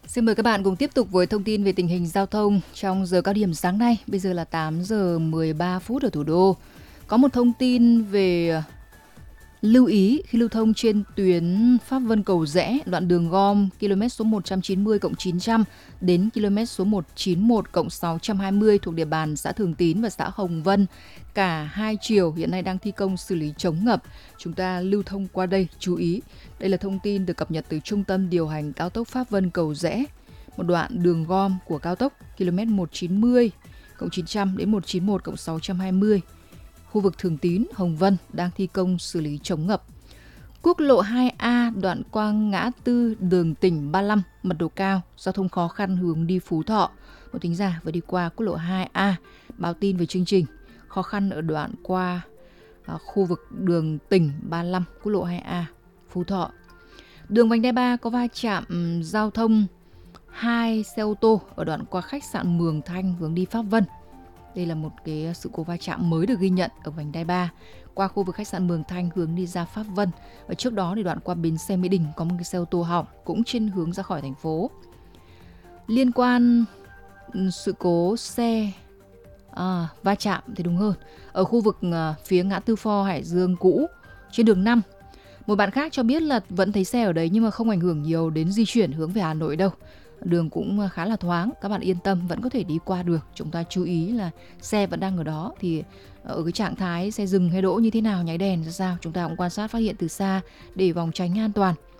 Xin mời các bạn cùng tiếp tục với thông tin về tình hình giao thông trong giờ cao điểm sáng nay. Bây giờ là 8 giờ 13 phút ở thủ đô. Có một thông tin về lưu ý khi lưu thông trên tuyến Pháp Vân Cầu Giẽ, đoạn đường gom km số 190+900 đến km số 191+620 thuộc địa bàn xã Thường Tín và xã Hồng Vân. Cả hai chiều hiện nay đang thi công xử lý chống ngập. Chúng ta lưu thông qua đây, chú ý. Đây là thông tin được cập nhật từ Trung tâm điều hành cao tốc Pháp Vân Cầu Giẽ, một đoạn đường gom của cao tốc km 190+900 đến 191+620. Khu vực Thường Tín, Hồng Vân đang thi công xử lý chống ngập. Quốc lộ 2A đoạn qua ngã tư đường tỉnh 35, mật độ cao, giao thông khó khăn hướng đi Phú Thọ. Một thính giả vừa đi qua quốc lộ 2A báo tin về chương trình. Khó khăn ở đoạn qua khu vực đường tỉnh 35, quốc lộ 2A, Phú Thọ. Đường vành đai 3 có va chạm giao thông 2 xe ô tô ở đoạn qua khách sạn Mường Thanh hướng đi Pháp Vân. Đây là một cái sự cố va chạm mới được ghi nhận ở vành đai 3 qua khu vực khách sạn Mường Thanh hướng đi ra Pháp Vân. Và trước đó thì đoạn qua bến xe Mỹ Đình có một cái xe ô tô hỏng cũng trên hướng ra khỏi thành phố. Liên quan sự cố xe va chạm thì đúng hơn ở khu vực phía ngã tư Pho Hải Dương cũ trên đường 5. Một bạn khác cho biết là vẫn thấy xe ở đấy nhưng mà không ảnh hưởng nhiều đến di chuyển hướng về Hà Nội đâu. Đường cũng khá là thoáng, các bạn yên tâm vẫn có thể đi qua được. Chúng ta chú ý là xe vẫn đang ở đó thì ở cái trạng thái xe dừng hay đỗ như thế nào, nháy đèn ra sao, chúng ta cũng quan sát phát hiện từ xa để phòng tránh an toàn.